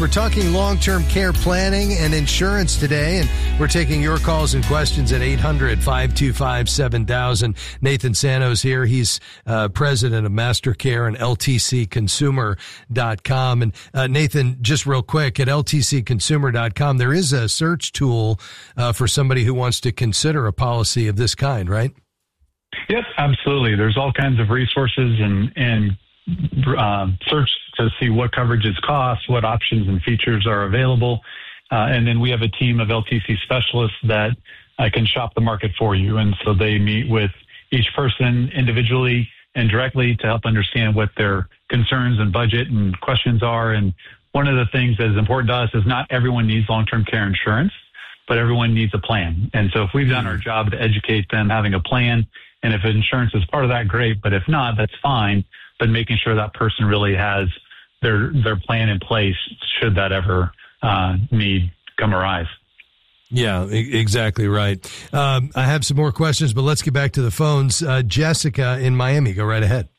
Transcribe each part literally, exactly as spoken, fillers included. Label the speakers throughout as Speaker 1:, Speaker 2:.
Speaker 1: We're talking long-term care planning and insurance today, and we're taking your calls and questions at eight hundred, five two five, seven thousand. Nathan Santos here. He's uh, president of MasterCare and L T C consumer dot com. And uh, Nathan, just real quick, at L T C consumer dot com, there is a search tool uh, for somebody who wants to consider a policy of this kind, right?
Speaker 2: Yes, absolutely. There's all kinds of resources and, and uh, search to see what coverages cost, what options and features are available. Uh, and then we have a team of L T C specialists that uh, can shop the market for you. And so they meet with each person individually and directly to help understand what their concerns and budget and questions are. And one of the things that is important to us is not everyone needs long-term care insurance, but everyone needs a plan. And so if we've done our job to educate them having a plan, and if insurance is part of that, great. But if not, that's fine. But making sure that person really has their their plan in place should that ever uh, need come arise.
Speaker 1: Yeah, e- exactly right. Um, I have some more questions, but let's get back to the phones. Uh, Jessica in Miami, go right ahead.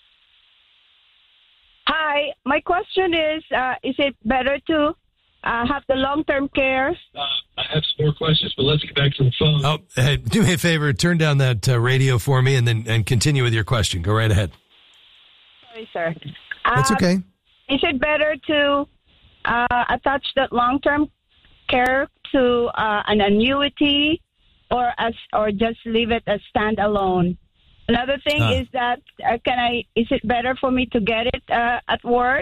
Speaker 3: Hi, my question is, uh, is it better to uh, have the long-term care?
Speaker 4: Uh, I have some more questions, but let's get back to the phone.
Speaker 1: Oh, hey, do me a favor, turn down that uh, radio for me and then and continue with your question. Go right ahead.
Speaker 3: Sorry, sir.
Speaker 1: That's
Speaker 3: uh,
Speaker 1: okay.
Speaker 3: Is it better to uh, attach that long-term care to uh, an annuity or as or just leave it as standalone? Another thing uh. is that uh, can I? Is it better for me to get it uh, at work?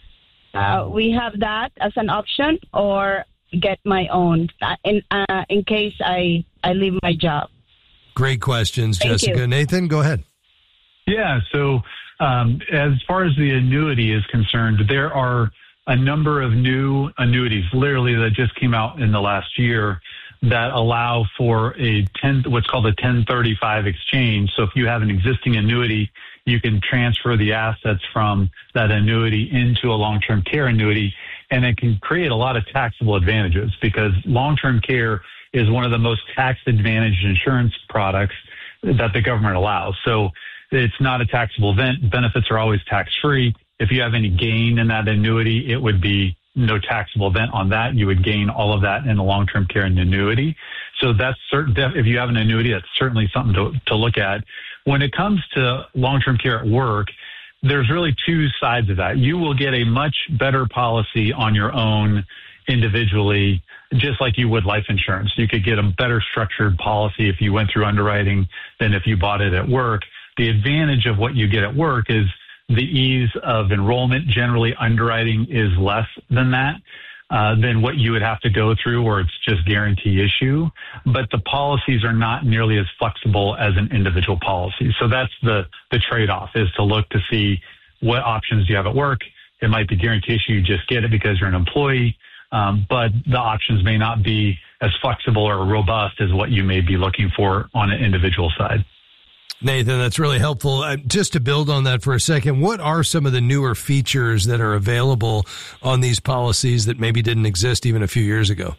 Speaker 3: Uh, we have that as an option, or get my own uh, in uh, in case I I leave my job.
Speaker 1: Great questions,
Speaker 3: Thank
Speaker 1: Jessica.
Speaker 3: you.
Speaker 1: Nathan, go ahead.
Speaker 2: Yeah. So um, as far as the annuity is concerned, there are a number of new annuities, literally that just came out in the last year, that allow for a ten, what's called a ten thirty-five exchange. So if you have an existing annuity, you can transfer the assets from that annuity into a long-term care annuity, and it can create a lot of taxable advantages because long-term care is one of the most tax-advantaged insurance products that the government allows. So it's not a taxable event. Benefits are always tax-free. If you have any gain in that annuity, it would be no taxable event on that. You would gain all of that in the long-term care and annuity. So that's certain. If you have an annuity, that's certainly something to, to look at. When it comes to long-term care at work, there's really two sides of that. You will get a much better policy on your own individually, just like you would life insurance. You could get a better structured policy if you went through underwriting than if you bought it at work. The advantage of what you get at work is the ease of enrollment. Generally, underwriting is less than that, uh, than what you would have to go through, or it's just guarantee issue. But the policies are not nearly as flexible as an individual policy. So that's the, the trade-off, is to look to see what options you have at work. It might be guarantee issue. You just get it because you're an employee. Um, but the options may not be as flexible or robust as what you may be looking for on an individual side.
Speaker 1: Nathan, that's really helpful. Uh, just to build on that for a second, what are some of the newer features that are available on these policies that maybe didn't exist even a few years ago?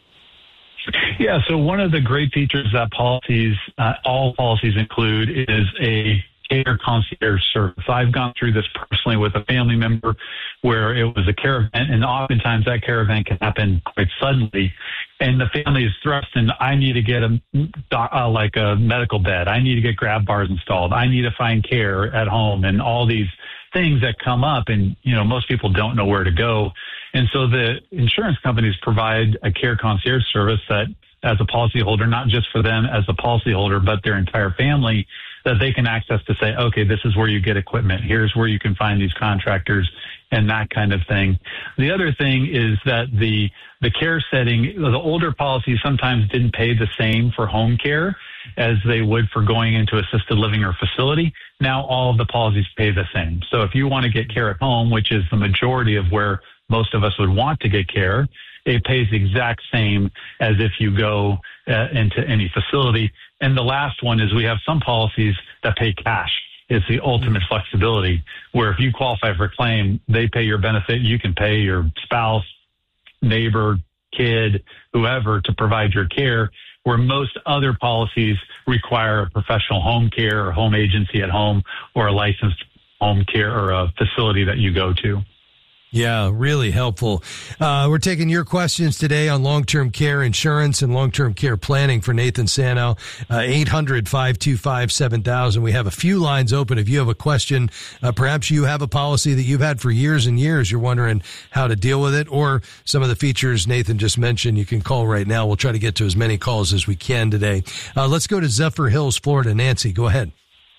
Speaker 2: Yeah, so one of the great features that policies, uh, all policies include, is a care concierge service. I've gone through this personally with a family member where it was a care event, and oftentimes that care event can happen quite suddenly, and the family is thrust in, I need to get a uh, like a medical bed, I need to get grab bars installed, I need to find care at home, and all these things that come up, and you know most people don't know where to go. And so the insurance companies provide a care concierge service that, as a policyholder, not just for them as a policyholder, but their entire family, that they can access to say, okay, this is where you get equipment. Here's where you can find these contractors and that kind of thing. The other thing is that the the care setting, the older policies sometimes didn't pay the same for home care as they would for going into assisted living or facility. Now all of the policies pay the same. So if you want to get care at home, which is the majority of where most of us would want to get care, it pays the exact same as if you go uh, into any facility. And the last one is we have some policies that pay cash. It's the ultimate flexibility, where if you qualify for claim, they pay your benefit. You can pay your spouse, neighbor, kid, whoever to provide your care, where most other policies require a professional home care or home agency at home or a licensed home care or a facility that you go to.
Speaker 1: Yeah, really helpful. Uh, we're taking your questions today on long-term care insurance and long-term care planning for Nathan Sano. Uh, eight hundred, five two five, seven thousand. We have a few lines open. If you have a question, uh, perhaps you have a policy that you've had for years and years. You're wondering how to deal with it, or some of the features Nathan just mentioned. You can call right now. We'll try to get to as many calls as we can today. Uh, let's go to Zephyr Hills, Florida. Nancy, go ahead.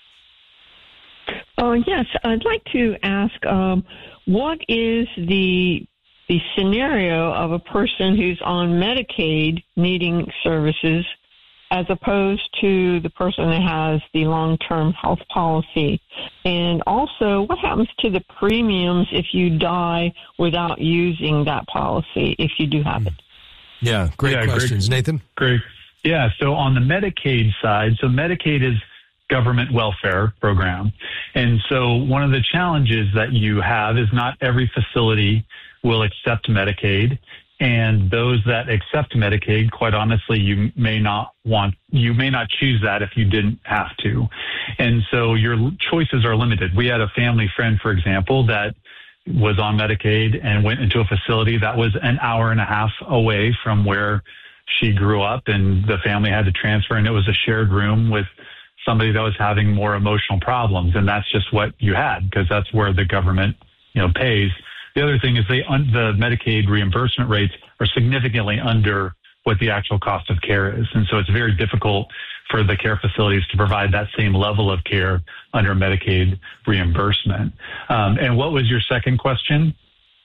Speaker 5: Oh, yes. I'd like to ask, um, what is the the scenario of a person who's on Medicaid needing services as opposed to the person that has the long-term health policy? And also, what happens to the premiums if you die without using that policy, if you do have it?
Speaker 1: Yeah, great yeah, questions. Great, Nathan?
Speaker 2: Great. Yeah, so on the Medicaid side, so Medicaid is government welfare program. And so one of the challenges that you have is not every facility will accept Medicaid. And those that accept Medicaid, quite honestly, you may not want, you may not choose that if you didn't have to. And so your choices are limited. We had a family friend, for example, that was on Medicaid and went into a facility that was an hour and a half away from where she grew up, and the family had to transfer, and it was a shared room with somebody that was having more emotional problems. And that's just what you had, because that's where the government, you know, pays. The other thing is they, un, the Medicaid reimbursement rates are significantly under what the actual cost of care is. And so it's very difficult for the care facilities to provide that same level of care under Medicaid reimbursement. Um, and what was your second question?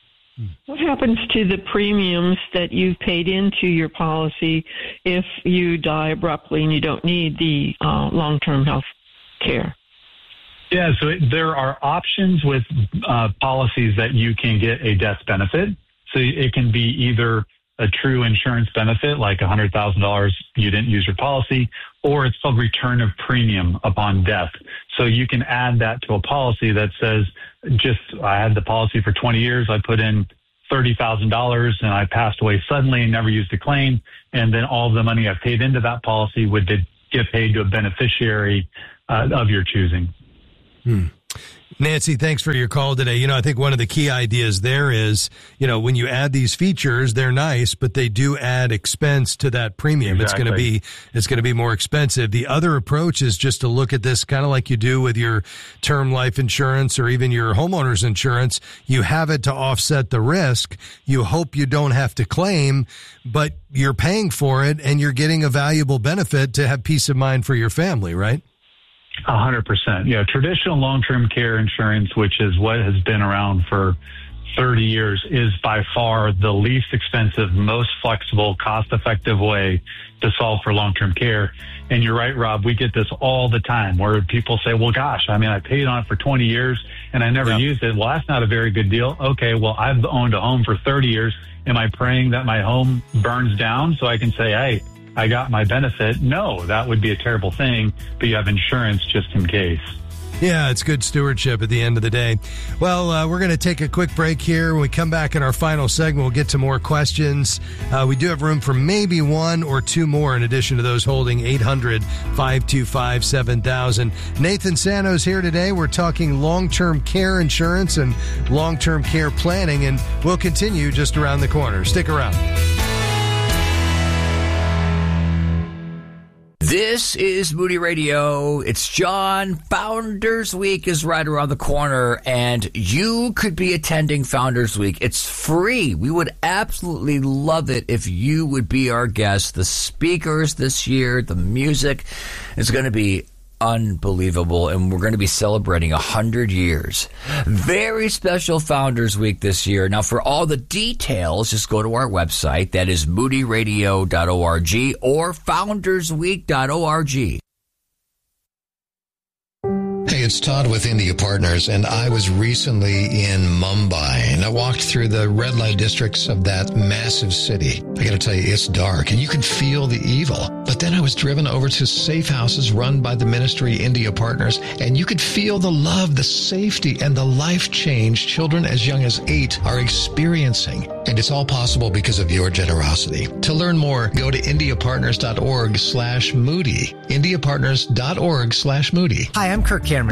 Speaker 5: What happens to the premiums that you've paid into your policy if you die abruptly and you don't need the uh, long-term health care?
Speaker 2: Yeah, so it, there are options with uh, policies that you can get a death benefit. So it can be either a true insurance benefit, like one hundred thousand dollars you didn't use your policy, or it's called return of premium upon death. So you can add that to a policy that says, just, I had the policy for twenty years, I put in thirty thousand dollars and I passed away suddenly and never used a claim. And then all of the money I paid into that policy would get paid to a beneficiary uh, of your choosing.
Speaker 1: Hmm. Nancy, thanks for your call today. You know, I think one of the key ideas there is, you know, when you add these features, they're nice, but they do add expense to that premium. Exactly. It's going to be, it's going to be more expensive. The other approach is just to look at this kind of like you do with your term life insurance or even your homeowner's insurance. You have it to offset the risk. You hope you don't have to claim, but you're paying for it and you're getting a valuable benefit to have peace of mind for your family, right?
Speaker 2: A hundred percent. Yeah. Traditional long-term care insurance, which is what has been around for thirty years, is by far the least expensive, most flexible, cost-effective way to solve for long-term care. And you're right, Rob, we get this all the time where people say, well, gosh, I mean, I paid on it for twenty years and I never yep. used it. Well, that's not a very good deal. Okay. Well, I've owned a home for thirty years. Am I praying that my home burns down so I can say, hey, I got my benefit? No, that would be a terrible thing, but you have insurance just in case.
Speaker 1: Yeah, it's good stewardship at the end of the day. Well, uh, we're going to take a quick break here. When we come back in our final segment, we'll get to more questions. Uh, we do have room for maybe one or two more in addition to those holding eight hundred, five two five, seven thousand. Nathan Sano's here today. We're talking long-term care insurance and long-term care planning, and we'll continue just around the corner. Stick around.
Speaker 6: This is Moody Radio. It's John. Founders Week is right around the corner, and you could be attending Founders Week. It's free. We would absolutely love it if you would be our guest. The speakers this year, the music is going to be unbelievable, and we're going to be celebrating one hundred years. Very special Founders Week this year. Now, for all the details, just go to our website. That is moody radio dot org or founders week dot org.
Speaker 7: Hey, it's Todd with India Partners, and I was recently in Mumbai, and I walked through the red light districts of that massive city. I got to tell you, it's dark, and you can feel the evil. But then I was driven over to safe houses run by the ministry India Partners, and you could feel the love, the safety, and the life change children as young as eight are experiencing. And it's all possible because of your generosity. To learn more, go to india partners dot org slash moody. india partners dot org slash moody.
Speaker 8: Hi, I'm Kirk Cameron.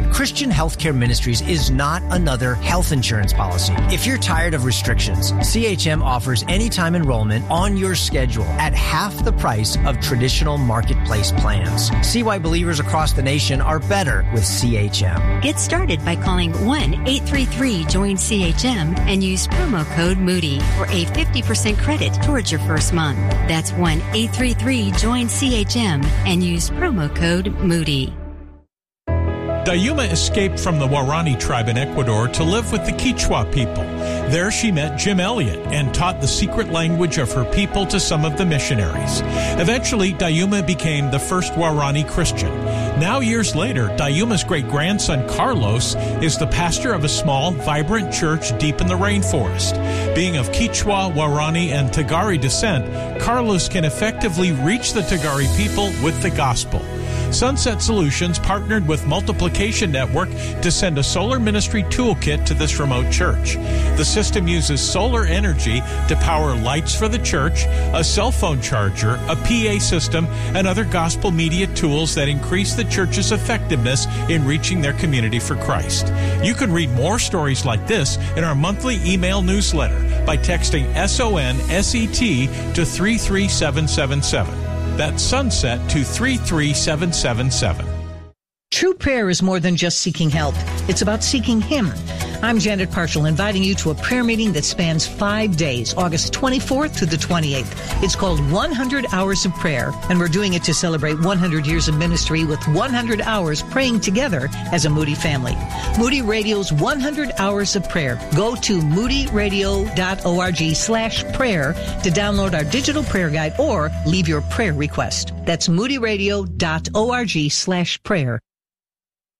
Speaker 8: Christian Healthcare Ministries is not another health insurance policy. If you're tired of restrictions, C H M offers anytime enrollment on your schedule at half the price of traditional marketplace plans. See why believers across the nation are better with C H M.
Speaker 9: Get started by calling one eight three three join C H M and use promo code Moody for a fifty percent credit towards your first month. That's one eight three three join C H M and use promo code Moody.
Speaker 10: Dayuma escaped from the Waorani tribe in Ecuador to live with the Quechua people. There she met Jim Elliot and taught the secret language of her people to some of the missionaries. Eventually, Dayuma became the first Waorani Christian. Now, years later, Dayuma's great-grandson Carlos is the pastor of a small, vibrant church deep in the rainforest. Being of Quechua, Waorani, and Tagari descent, Carlos can effectively reach the Tagari people with the gospel. Sunset Solutions partnered with Multiplication Network to send a solar ministry toolkit to this remote church. The system uses solar energy to power lights for the church, a cell phone charger, a P A system, and other gospel media tools that increase the church's effectiveness in reaching their community for Christ. You can read more stories like this in our monthly email newsletter by texting S O N S E T to three three seven seven seven. That's Sunset to three three seven seven seven.
Speaker 11: True prayer is more than just seeking help. It's about seeking Him. I'm Janet Parshall, inviting you to a prayer meeting that spans five days, August twenty-fourth to the twenty-eighth. It's called one hundred Hours of Prayer, and we're doing it to celebrate one hundred years of ministry with one hundred hours praying together as a Moody family. Moody Radio's one hundred Hours of Prayer. Go to moodyradio.org slash prayer to download our digital prayer guide or leave your prayer request. That's moodyradio.org slash prayer.